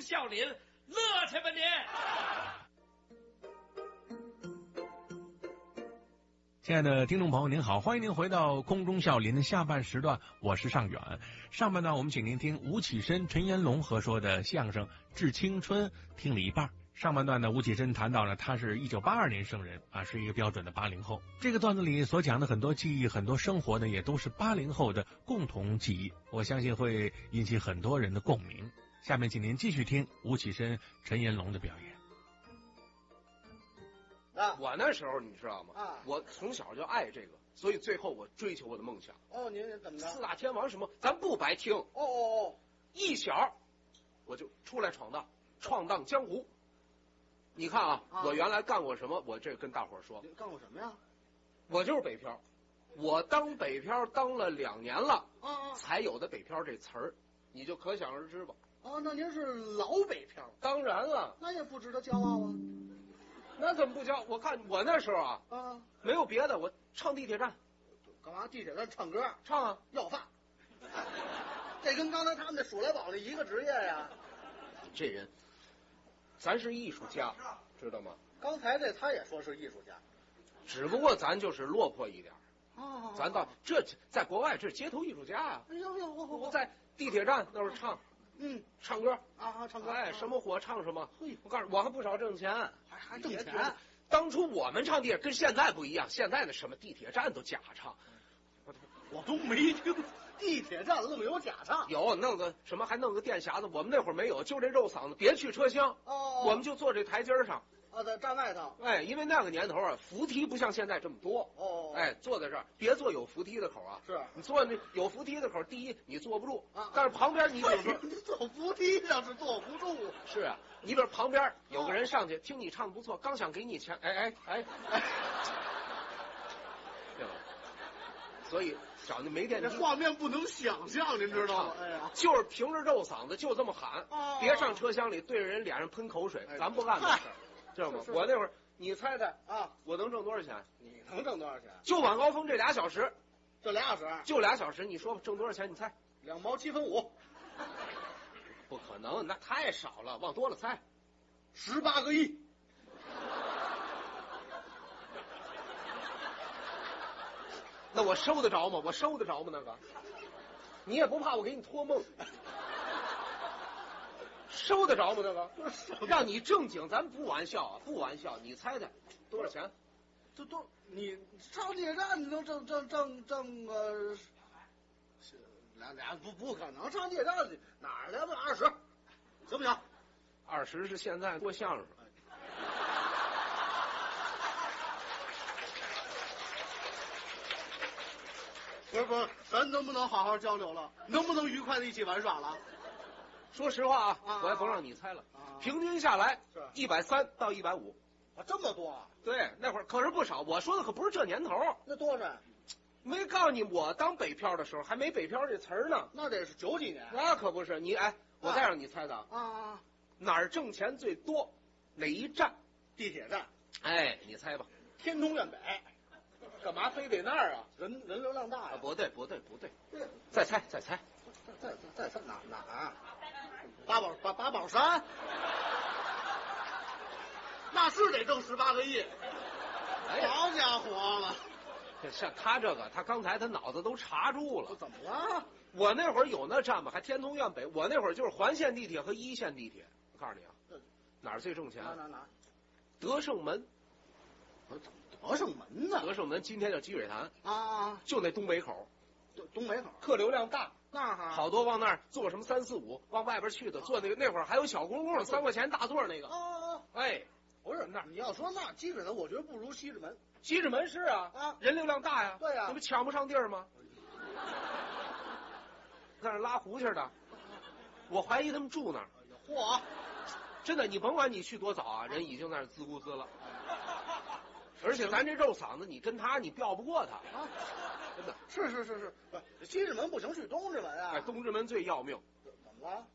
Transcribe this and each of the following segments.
孝林，乐去吧你！ 亲爱的听众朋友您好，欢迎您回到空中笑林下半时段，我是尚远。上半段我们请您听吴启深、陈延龙合说的相声《致青春》，听了一半。上半段呢，吴启深谈到了他是1982年生人啊，是一个标准的80后。这个段子里所讲的很多记忆、很多生活呢，也都是80后的共同记忆，我相信会引起很多人的共鸣。下面请您继续听吴启深、陈延龙的表演。 我那时候你知道吗？我从小就爱这个，所以最后我追求我的梦想。 哦，您怎么着？ 四大天王什么，咱不白听。一小我就出来闯荡江湖。你看啊，我原来干过什么？我这跟大伙儿说。 干过什么呀？ 我就是北漂，我当北漂当了2年了，才有的北漂这词儿，你就可想而知吧。 那您是老北漂？ 当然了， 那也不值得骄傲啊。 那怎么不骄？我看我那时候没有别的，我唱地铁站。 干嘛？地铁站唱歌？ 唱啊， 要饭。这跟刚才他们那数来宝那一个职业呀。 这人，咱是艺术家，知道吗？ 刚才这他也说是艺术家， 只不过咱就是落魄一点。咱到这在国外这是街头艺术家啊。我在地铁站那是唱。唱歌唱歌， 什么火唱什么。我告诉你，我还不少挣钱， 还挣钱。 当初我们唱地铁跟现在不一样，现在的什么地铁站都假唱， 我都没听。地铁站愣有假唱？ 有，弄个什么还弄个电匣子，我们那会儿没有，就这肉嗓子，别去车厢。我们就坐这台阶上。 在站外头。 因为那个年头扶梯不像现在这么多。坐在这儿，别坐有扶梯的口啊。 是你坐那有扶梯的口，第一你坐不住但是旁边你比如说坐扶梯上是坐不住。 是啊，你比如旁边有个人上去听你唱不错，刚想给你钱，对吧？所以找那没电梯， 这画面不能想象，您知道吗？ 就是凭着肉嗓子就这么喊，别上车厢里对着人脸上喷口水，咱不干这事，知道吗？我那会儿，你猜猜我能挣多少钱？ 你能挣多少钱？ 就晚高峰这2小时， 这2小时， 就2小时，你说吧，挣多少钱？你猜 ？2毛7分5。 不可能，那太少了，往多了猜 ，18个亿。 那我收得着吗？我收得着吗？那个，你也不怕我给你托梦？收得着吗？那个，让你正经，咱不玩笑啊，不玩笑。你猜猜多少钱？ 这都你上地铁站，你能挣不可能上地铁站哪儿来吧？20，行不行 ？20是现在说相声。 不是，咱能不能好好交流了？能不能愉快的一起玩耍了？ 说实话我也甭让你猜了，平均下来是130到150。 这么多啊？ 对，那会儿可是不少。我说的可不是这年头。 那多少？ 没告诉你，我当北漂的时候还没北漂这词儿呢。 那得是90几年。 那可不是你我再让你猜的哪儿挣钱最多？哪一站？ 地铁站。 你猜吧。 天通苑北。 干嘛非得那儿啊？ 人流量大呀！ 不对，再猜， 再猜哪儿？八宝山，那是得挣18个亿。好家伙了！ 像他这个，他刚才他脑子都查住了。 怎么了？ 我那会儿有那站吗？还天通苑北，我那会儿就是环线地铁和1线地铁。我告诉你哪儿最挣钱？ 哪？ 德胜门。 德胜门呢？ 德胜门今天叫积水潭就那东北口， 东北口客流量大， 那好多往那儿坐什么3、4、5往外边去的，坐那会儿还有小公共3块钱大座那个。 不是那你要说那积水潭，我觉得不如西直门。 西直门是人流量大呀。 对呀， 你不抢不上地儿吗？在那拉胡琴的，我怀疑他们住那儿。 嚯！ 真的，你甭管你去多早人已经在那自咕滋了。而且咱这肉嗓子，你跟他你吊不过他真的。 是，西直门不行，去东直门东直门最要命。 怎么了？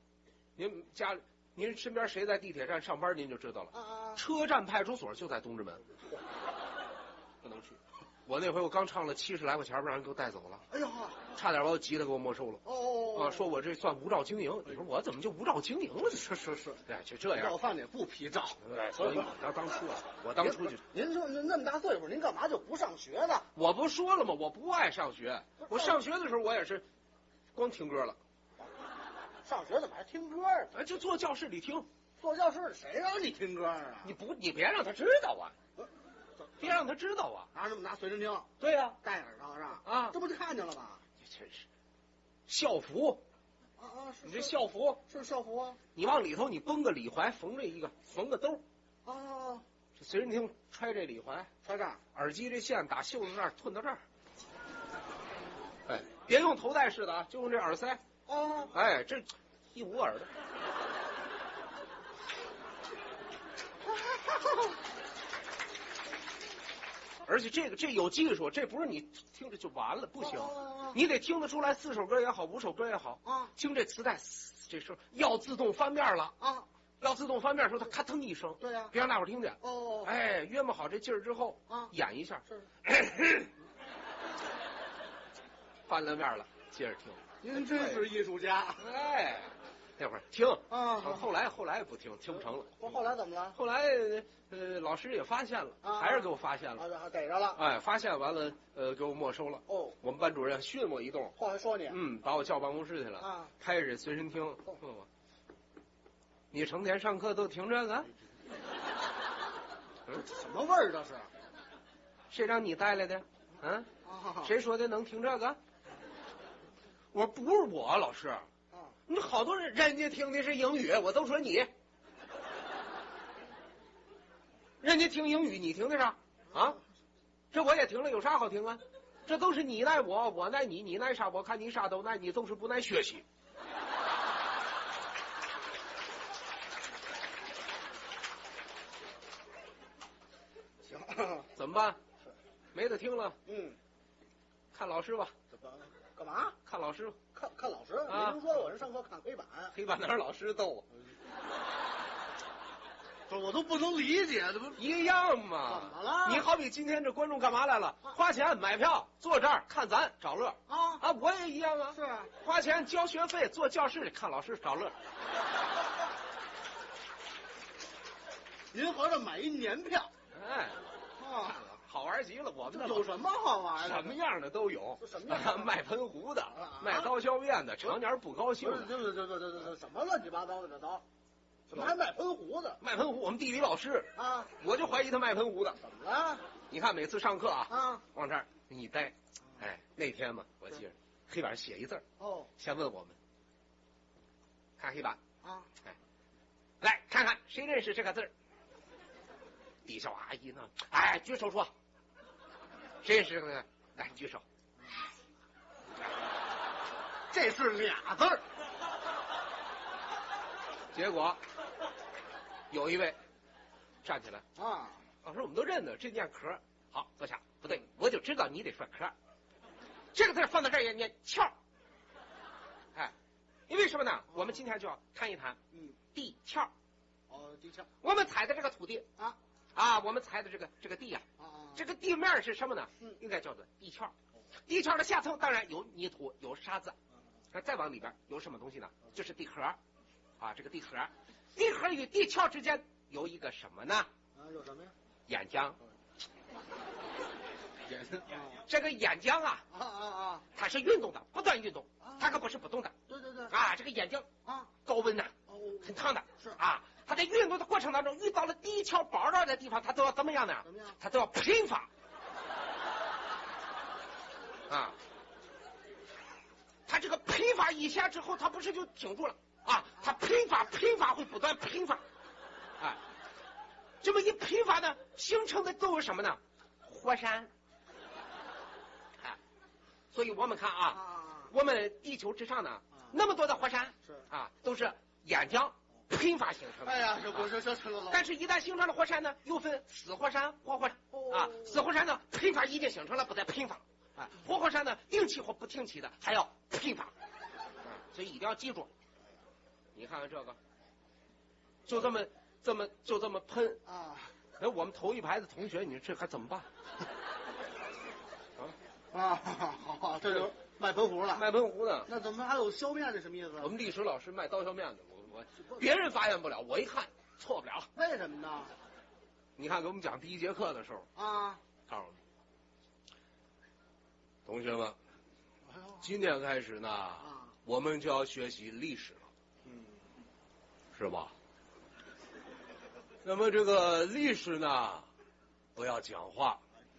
您身边谁在地铁站上班，您就知道了。车站派出所就在东直门，不能去。 我那回我刚唱了70来块钱，让人给我带走了。 哎呦， 差点把我吉他给我没收了。说我这算无照经营。你说我怎么就无照经营了？ 是， 哎，就这样。 要饭得不批照。 对，所以我当初啊，我当初就…… 您说那么大岁数，您干嘛就不上学呢？ 我不说了吗？我不爱上学。我上学的时候，我也是光听歌了。 上学怎么还听歌啊？ 哎，就坐教室里听。 坐教室谁让你听歌啊？ 你别让他知道啊！别让他知道啊！ 拿随身听。 对呀， 戴耳朵上啊， 这不就看见了吗？ 真是校服是你这校服是校服啊！ 你往里头你绷个里怀，缝个兜这随身听揣这里怀， 揣这儿， 耳机这线打袖子这儿吞到这儿。哎，别用头戴式的啊，就用这耳塞。哎，这一捂耳朵。而且这有技术，这不是你听着就完了，不行，你得听得出来4首歌也好，5首歌也好听这磁带，这时候要自动翻面了要自动翻面的时候，它咔腾一声， 对呀， 别让大伙听见哎，约摸好这劲儿之后演一下，翻了面了，接着听。 您真是艺术家， 哎。那会儿听后来不听不成了。 后来怎么了？ 后来老师也发现了，还是给我发现了， 逮着了。 哎，发现完了，给我没收了。我们班主任训我一顿， 话还说你， 把我叫办公室去了开始随身听，问我，你成天上课都听这个？ 什么味儿这是？ 谁让你带来的？谁说的能听这个？我说不是我，老师。你好多人家听的是英语，我都说你，人家听英语，你听的啥啊？这我也听了，有啥好听啊？这都是你奈我，我奈你，你奈啥？我看你啥都奈，你就是不奈学习。 行， 怎么办？没得听了。看老师吧。 干嘛？ 看老师。 看老师？你不说我是上课看黑板？ 黑板哪是老师逗？ 不是，我都不能理解，这不一样吗？ 怎么了？ 你好比今天这观众干嘛来了？花钱买票坐这儿看咱找乐我也一样啊。 是花钱交学费坐教室里看老师找乐。 您合着买一年票？ 哎，好玩极了，我们有什么好玩的？ 什么样的都有。 什么样？ 卖喷壶的，卖刀削面的，常年不高兴。 这什么乱七八糟的这都？怎么还卖喷壶的？ 卖喷壶，我们地理老师我就怀疑他卖喷壶的。 怎么了？ 你看每次上课往这儿一待，哎，那天嘛，我记着黑板写一字先问我们，看黑板哎，来看看谁认识这个字儿。底下阿姨呢？哎，举手说，谁认识这个字？来举手。 这是俩字儿。 结果有一位站起来老师我们都认得，这念壳。好，坐下。不对，我就知道你得说壳。这个字放到这儿也念壳。哎，因为什么呢？我们今天就要谈一谈地壳。 地壳。 我们踩的这个土地我们踩的这个地呀这个地面是什么呢？应该叫做地壳。地壳的下层当然有泥土有沙子，再往里边有什么东西呢？就是地壳这个地壳。地壳与地壳之间有一个什么呢？ 有什么呀？ 眼浆。这个眼浆它是运动的，不断运动，它可不是不动的。 对这个眼浆高温呐很烫的是它在运动的过程当中遇到了地壳包着的地方，它都要怎么样呢？它都要喷发它这个喷发一下之后，它不是就停住了它喷发会不断喷发这么一喷发呢，形成的都有什么呢？火山所以我们看我们地球之上呢那么多的火山都是眼浆喷发形成的。 哎呀，这不是但是一旦形成了火山呢，又分死火山、活火山死火山呢，喷发已经形成了，不再喷发活火山呢，定期或不定期的还要喷发所以一定要记住。你看看这个，就这么喷我们头一排的同学，你说这还怎么办？ 啊，好，这就卖盆壶了。 卖盆壶的。 那怎么还有削面？这什么意思？ 我们历史老师卖刀削面的，我别人发现不了，我一看错不了。 为什么呢？ 你看给我们讲第一节课的时候啊， 告诉我们同学们，今天开始呢，我们就要学习历史了，是吧？那么这个历史呢，不要讲话。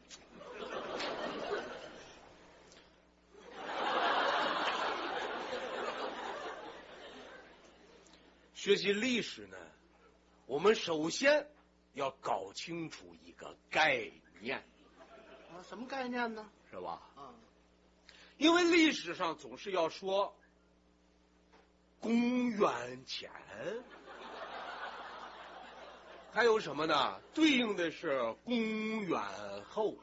学习历史呢，我们首先要搞清楚一个概念。 啊，什么概念呢？ 是吧？ 啊， 因为历史上总是要说公元前，还有什么呢？对应的是公元后。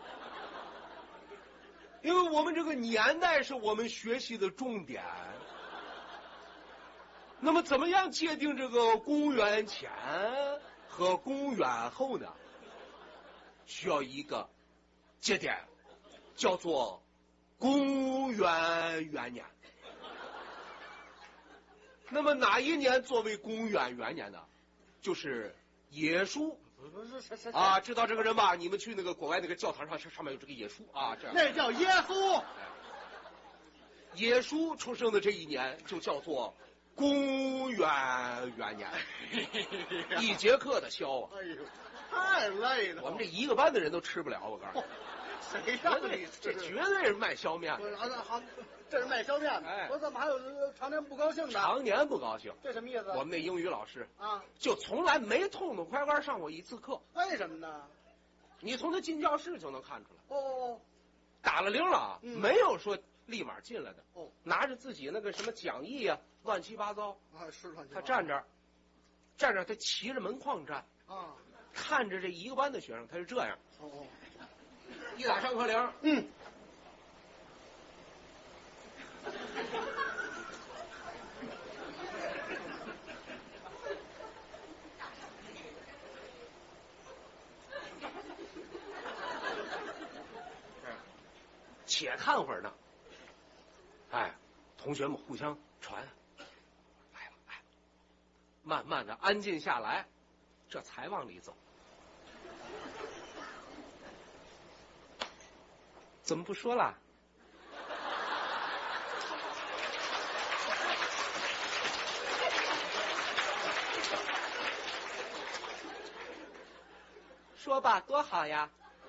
因为我们这个年代是我们学习的重点。那么怎么样界定这个公元前和公元后呢？需要一个节点，叫做公元元年。那么哪一年作为公元元年呢？就是耶稣。啊，知道这个人吧？你们去那个国外那个教堂上面有这个耶稣啊，这样。 那叫耶稣。 耶稣出生的这一年就叫做公元元年。一节课的消啊！ 哎呦，太累了。 我们这一个班的人都吃不了，我告诉你。 谁让你？ 这绝对是卖削面的。 好，这是卖削面的。 哎， 我怎么还有常年不高兴的？ 常年不高兴， 这什么意思？ 我们那英语老师啊， 就从来没痛痛快快上过一次课。 为什么呢？ 你从他进教室就能看出来。 哦， 打了铃了啊，没有说立马进来的。 哦， 拿着自己那个什么讲义啊，乱七八糟啊，是乱七八糟。 他站这儿，他骑着门框站啊， 看着这一个班的学生，他是这样。 哦， 一打上课铃，且看会儿呢。哎，同学们互相传，来了，慢慢的安静下来，这才往里走。怎么不说了？说吧，多好呀！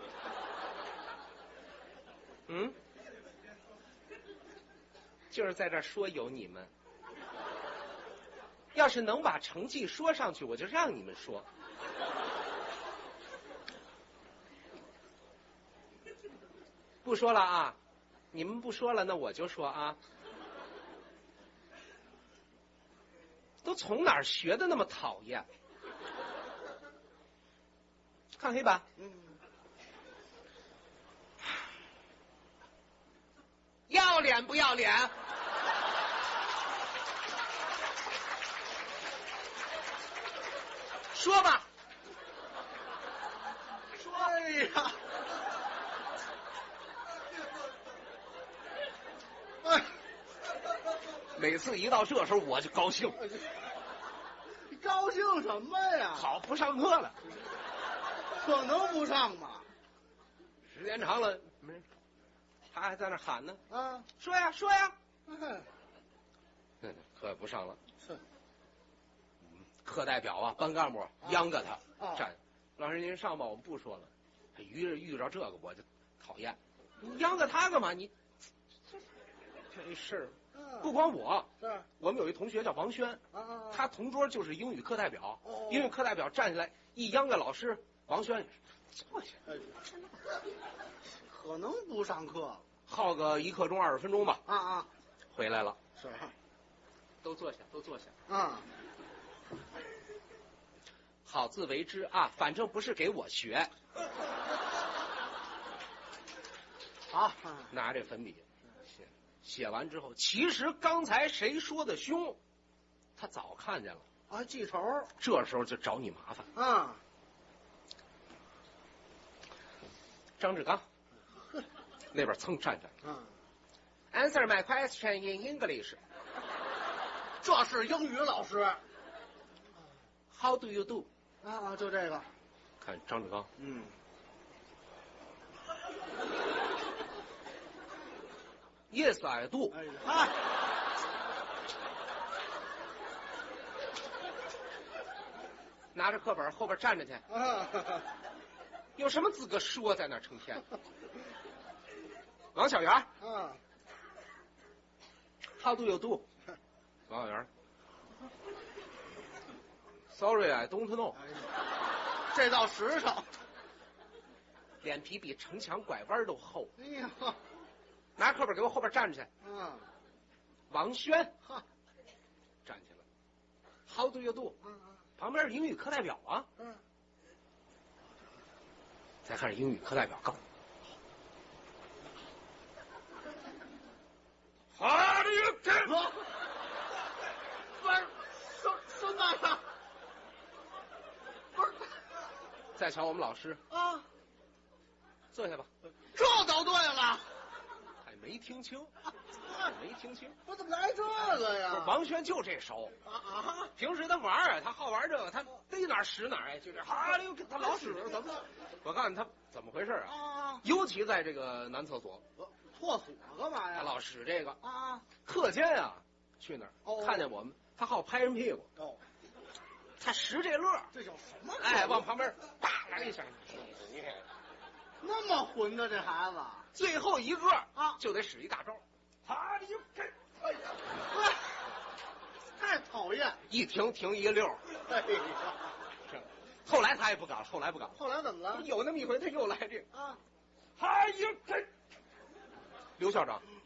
就是在这说有你们。要是能把成绩说上去，我就让你们说。不说了啊，你们不说了，那我就说啊。都从哪儿学的那么讨厌？看黑板。要脸不要脸？说吧。 说呀。 每次一到这时候我就高兴。 你高兴什么呀？ 好，不上课了。 可能不上吗？ 时间长了，他还在那喊呢。 啊， 说呀说呀。课也不上了。 是。 课代表啊，班干部央着他站。老师您上吧，我们不说了。遇着这个我就讨厌。你央着他干嘛？你这事儿。不光我，我们有一同学叫王轩，他同桌就是英语课代表。英语课代表站起来一央着老师，王轩坐下。 可能不上课， 耗个1刻钟20分钟吧。回来了。 是。 都坐下，都坐下。好自为之啊，反正不是给我学。 好， 拿这粉笔。写完之后，其实刚才谁说的凶，他早看见了啊，记仇。 这时候就找你麻烦。 啊， 张志刚， 那边蹭站着。 嗯 Answer my question in English. 这是英语老师。 How do you do? 啊，就这个。 看张志刚。 嗯。 Yes, I do. 哎呀， 拿着课本后边站着去，有什么资格说在那儿成天？王小元，How do you do？ 王小元 ，Sorry, I don't know。 这倒实诚。 脸皮比城墙拐弯都厚。 哎呀， 拿课本给我后边站着去。王轩，站起来。How do you do？ 旁边是英语课代表啊。再看英语课代表告，How do you do？ 不是，什么呀？不是。 再瞧我们老师啊， 坐下吧。 这倒对了。 还没听清，没听清。 我怎么来这个呀？ 不是王轩就这手啊！ 平时他玩啊，他好玩这个，他逮哪儿使哪儿，哎，就这哈溜，他老使怎么？我告诉你他怎么回事啊？尤其在这个男厕所， 厕所干嘛呀？ 他老使这个啊！ 课间啊，去那儿看见我们，他好拍人屁股。 哦， 他识这乐， 这叫什么？ 哎，往旁边啪来一下， 那么混的这孩子， 最后一个啊， 就得使一大招。哈溜， 哎呀，太讨厌！ 一停一溜。 哎呀， 后来他也不敢了，后来不敢。 后来怎么了？ 有那么一回，他又来这个啊， 哈溜。刘校长，